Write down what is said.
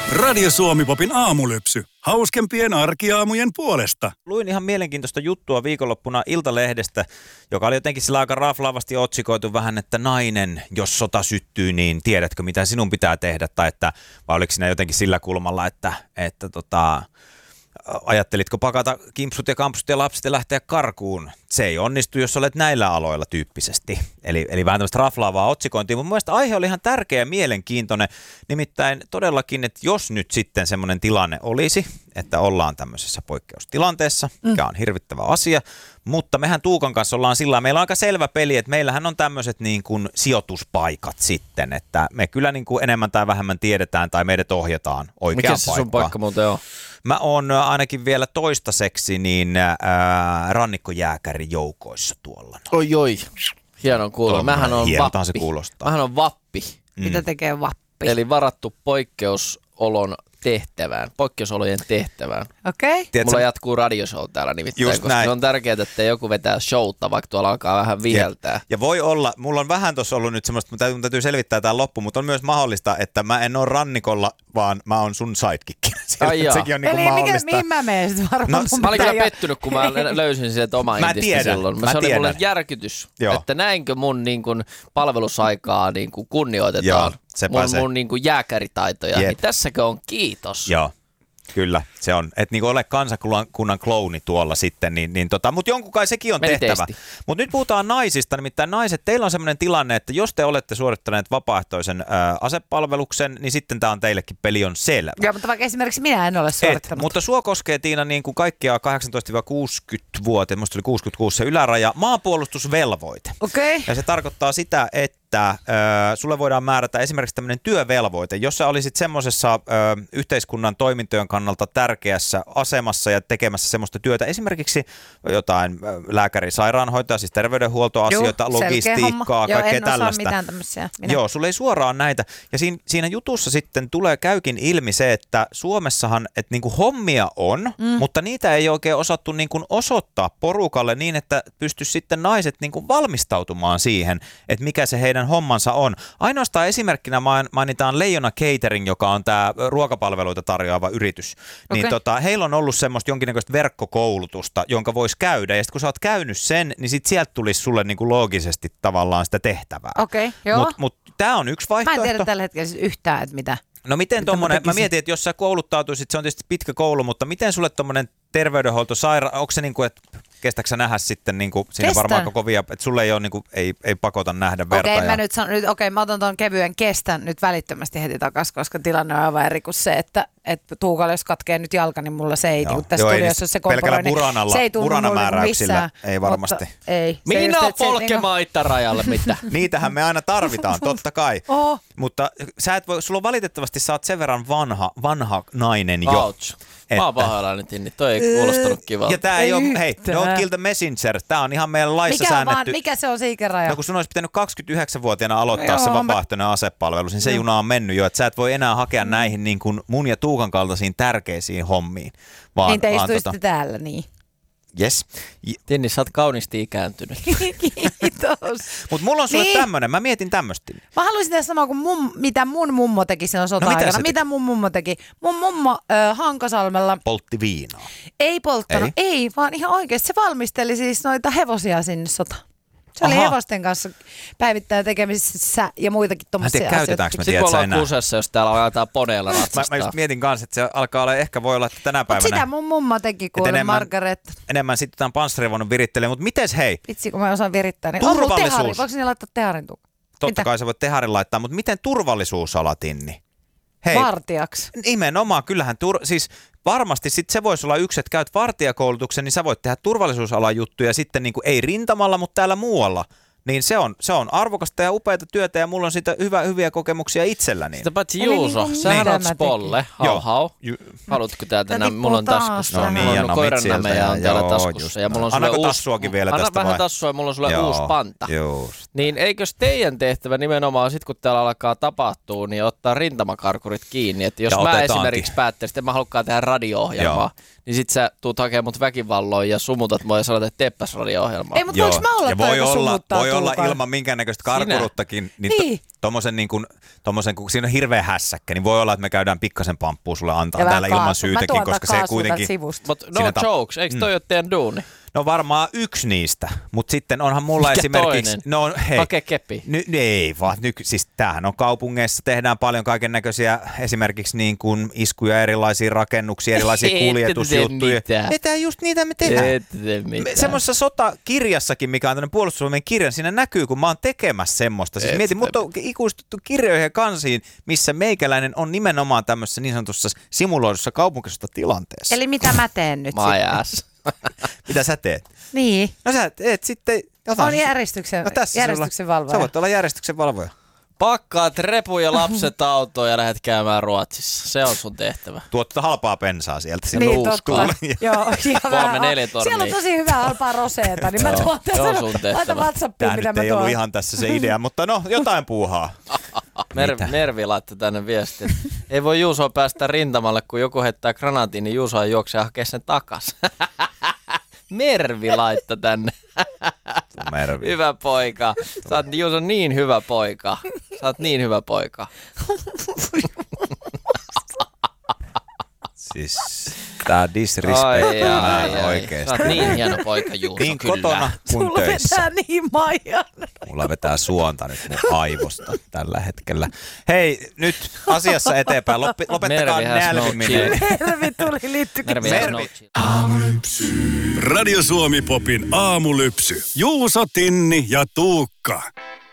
Radio Suomi-popin aamulypsy. Hauskempien arkiaamujen puolesta. Luin ihan mielenkiintoista juttua viikonloppuna Iltalehdestä, joka oli jotenkin sillä aika raflaavasti otsikoitu vähän, että nainen, jos sota syttyy, niin tiedätkö mitä sinun pitää tehdä? Tai että, vai oliko siinä jotenkin sillä kulmalla, että ajattelitko pakata kimpsut ja kampsut ja lapset ja lähteä karkuun? Se ei onnistu, jos olet näillä aloilla tyyppisesti. Eli vähän tämmöistä raflaavaa otsikointia. Mun mielestä aihe oli ihan tärkeä ja mielenkiintoinen. Nimittäin todellakin, että jos nyt sitten semmoinen tilanne olisi, että ollaan tämmöisessä poikkeustilanteessa, mikä on hirvittävä asia, mutta mehän Tuukan kanssa ollaan sillä, meillä on aika selvä peli, että meillähän on tämmöiset niin kuin sijoituspaikat sitten, että me kyllä niin kuin enemmän tai vähemmän tiedetään tai meidät ohjataan oikeaan paikkaan. Mikä se sun paikka muuten on? Mä oon ainakin vielä toistaiseksi niin rannikkojääkärin joukoissa tuolla. Oi, hieno kuulla. Mähän on hienotahan se kuulostaa. Mähän on vappi. Mitä tekee vappi? Eli varattu poikkeusolojen tehtävään. Okei. Tiedätkö, Mulla jatkuu radioshow täällä nimittäin, koska näin. se on tärkeää, että joku vetää showta, vaikka tuolla alkaa vähän viheltää. Ja voi olla, mulla on vähän tuossa ollut nyt semmoista, mutta mun täytyy selvittää tämä loppu, mutta on myös mahdollista, että mä en ole rannikolla, vaan mä oon sun sidekick. Sekin on niinku mahdollista. Mihin mä menen sitten varmaan? Mä olin kyllä pettynyt, kun mä löysin sieltä oma intistä silloin. Se oli mulle järkytys, että näinkö mun niin kuin palvelusaikaa niin kuin kunnioitetaan. Mun niin kuin jääkäritaitoja. Niin tässäkö on kiitos. Joo. Kyllä, se on. Että niinku ole kansakunnan klouni tuolla sitten, mutta jonkun kai sekin on tehtävä. Mutta nyt puhutaan naisista, nimittäin naiset, teillä on sellainen tilanne, että jos te olette suorittaneet vapaaehtoisen asepalveluksen, niin sitten tämä on teillekin peli on selvä. Joo, mutta vaikka esimerkiksi minä en ole suorittanut. Mutta sua koskee, Tiina, niin kuin kaikkia 18-60-vuotiaita, musta oli 66 se yläraja, maanpuolustusvelvoite. Okei. Ja se tarkoittaa sitä, että sulle voidaan määrätä esimerkiksi tämmöinen työvelvoite, jossa olisit semmoisessa yhteiskunnan toimintojen kannalta tärkeässä asemassa ja tekemässä semmoista työtä, esimerkiksi jotain lääkäri, sairaanhoitaja, siis terveydenhuoltoasioita, logistiikkaa, kaikkea tällaista. Mitään tämmöisiä. Joo, sulle ei suoraan näitä. Ja siinä jutussa sitten käykin ilmi se, että Suomessahan, että niinku hommia on, mutta niitä ei oikein osattu niinku osoittaa porukalle niin, että pystyisi sitten naiset niinku valmistautumaan siihen, että mikä se heidän hommansa on. Ainoastaan esimerkkinä mainitaan Leijona Catering, joka on tämä ruokapalveluita tarjoava yritys. Niin heillä on ollut semmoista jonkinnäköistä verkkokoulutusta, jonka voisi käydä. Ja sitten kun sä oot käynyt sen, niin sit sieltä tulisi sulle niinku loogisesti tavallaan sitä tehtävää. Okei, joo. Mut tää on yksi vaihtoehto. Mä en tiedä tällä hetkellä siis yhtään, että mitä. No miten tommonen, mä mietin, että jos sä kouluttautuisit, se on tietysti pitkä koulu, mutta miten sulle tommonen terveydenhuolto, onko se niinku, että kestääkö sä nähdä sitten niinku, siinä varmaan koko kovia, että sulle ei ole niinku, ei pakota nähdä verta. Mä otan ton kevyen kestän nyt välittömästi heti takaisin, koska tilanne on aivan eri kuin se, että Tuukalle jos katkee nyt jalka, niin mulla se ei niinku tässä studiossa se komporoi, niin se ei tunnu mulle missään. Ei varmasti. Ei. Minä polkemaan itärajalle, mitä? Niitähän me aina tarvitaan, totta kai. Mutta sulla valitettavasti sä oot sen verran vanha nainen jo. Ouch. Mä oon pahoillani, Tinni. Toi ei kuulostanut kivalta. Ja tää ei ole, hei, don't kill the messenger. Tää on ihan meidän laissa säännetty. Mikä se on se ikäraja? No kun sun olisi pitänyt 29-vuotiaana aloittaa se vapaaehtoinen asepalvelus, niin se juna on mennyt jo. Että sä et voi enää hakea näihin niin kuin mun ja Tuukan kaltaisiin tärkeisiin hommiin. Niin te istuisitte täällä, niin. Yes. Tinni, sä oot kauniisti ikääntynyt. Kiitos. Mutta mulla on sulle tämmönen, mä mietin tämmöstä. Mä haluaisin tehdä samaa kuin mitä mun mummo teki silloin sota-aikana. Mitä mun mummo teki? Mun mummo Hankasalmella poltti viinaa. Ei polttanut, ei, vaan ihan oikeasti se valmisteli siis noita hevosia sinne sotaan. Se oli hevosten kanssa päivittäin tekemisissä ja muitakin tommosia asioita. Käytetäänkö me sitten tiedät enää? Kusessa, jos täällä aletaan poneella ratsastaa. Mä just mietin kanssa, että se alkaa olla, ehkä voi olla, että tänä päivänä. Mutta sitä mun mummo teki, kuule Margaret. Enemmän sitten tämän panssarivaunun virittelee, mutta mites hei? Vitsi, kun mä osaan virittää. Niin turvallisuus. Voiko sinne laittaa teharin tukaan? Totta kai sä voit teharin laittaa, mutta miten turvallisuusala, Tinni? Hei. Vartijaksi. Nimenomaan, kyllähän siis varmasti sit se voisi olla yksi, että käyt vartijakoulutuksen, niin sä voit tehdä turvallisuusalan juttuja sitten niin kuin ei rintamalla, mutta täällä muualla. Niin se on arvokasta ja upeata työtä ja mulla on siitä hyviä kokemuksia itselläni. Sitä paitsi Juuso, sähän oot spolle, hau. Haluatko täältä? Mulla on taskussa. No niin, mulla on koirannämejä on täällä taskussa. Ja mulla on annako tassuakin vielä tästä vai? Anna vähän tassua ja mulla on sulle uusi panta. Niin eikös teidän tehtävä nimenomaan sit kun täällä alkaa tapahtua, niin ottaa rintamakarkurit kiinni. Että jos mä esimerkiksi päättäisin, että mä halukaan tehdä radio-ohjelmaa, niin sit sä tuut hakemaan mut väkivalloin ja sumutat mua ja sanot, että teeppäs radio-ohjelmaa. Ei, mutta voinko mä olla voi olla olla ilman minkäännäköistä karkuruttakin, niin. Tommosen, kun siinä on hirveä hässäkkä, niin voi olla, että me käydään pikkasen pamppua sulle antaa täällä ilman syytäkin, koska se kuitenkin... Mutta no jokes, eikö toi ole teidän duuni? No varmaan yksi niistä, mutta sitten onhan mulla esimerkiksi... Toinen? No hei. Hakee kepi. Ei vaan, siis tämähän on kaupungeissa, tehdään paljon kaiken näköisiä esimerkiksi niin kuin iskuja erilaisiin rakennuksiin, erilaisia kuljetusjuttuja. Tämä just niitä me tehdään. Semmoisessa sotakirjassakin, mikä on tämmöinen puolustusvoimien kirja, siinä näkyy, kun mä oon tekemässä semmoista. Siis mietin, mutta on ikuistuttu kirjoihin ja kansiin, missä meikäläinen on nimenomaan tämmöisessä niin sanotussa simuloidussa kaupunkisesta tilanteessa. Eli mitä mä teen nyt sitten? Mitä sä teet? Niin. No sä teet sitten jotain. On järjestyksen valvoja. Sä voit olla järjestyksen valvoja. Pakkaat repun ja lapset autoon ja lähdet käymään Ruotsissa. Se on sun tehtävä. Tuottaa halpaa bensaa sieltä. Niin, totta. Joo, 3-4 tonnia. Siellä on tosi hyvää halpaa roseeta, niin mä tuon tässä. Laita WhatsAppiin, mitä mä tuon. Tämä nyt ei ollut ihan tässä se idea, mutta no, jotain puuhaa. Mervi laittoi tänne viestin. Ei voi Juusoa päästä rintamalle, kun joku heittää granaatin, niin Juuso juoksee ja hakee sen takas. Mervi laittoi tänne. Mervi. Hyvä poika. Sä oot Juuso niin hyvä poika. Sä oot niin hyvä poika. Siis tää disrespect on oikeesti. Sä oot niin hieno poika, Juuso, niin kyllä. Kotona kuin töissä. Sulla vetää niin Maijan. Mulla vetää suonta nyt mun aivosta tällä hetkellä. Hei, nyt asiassa eteenpäin. Lopettakaa nälviminen. Mervi tuli, liittykö? Mervi. Radio Suomi Popin aamulypsy. Juuso, Tinni ja Tuukka.